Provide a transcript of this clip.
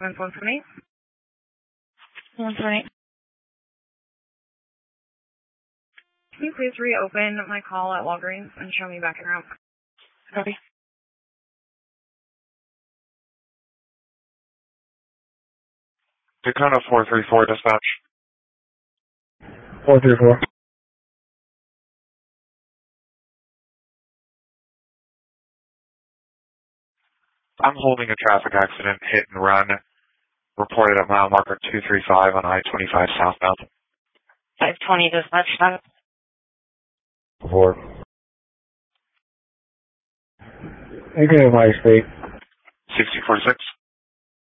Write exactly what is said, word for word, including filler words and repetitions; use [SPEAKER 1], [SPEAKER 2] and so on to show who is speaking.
[SPEAKER 1] one seven eight.
[SPEAKER 2] one seven eight.
[SPEAKER 1] Can you please reopen my call at Walgreens and show me back in route?
[SPEAKER 2] Copy.
[SPEAKER 3] Daytona four three four, dispatch.
[SPEAKER 4] four three four.
[SPEAKER 3] I'm holding a traffic accident, hit and run, reported at mile marker two three five on I twenty-five southbound.
[SPEAKER 2] five twenty dispatch. Stop.
[SPEAKER 4] Four. You can have my state.
[SPEAKER 3] sixty forty-six.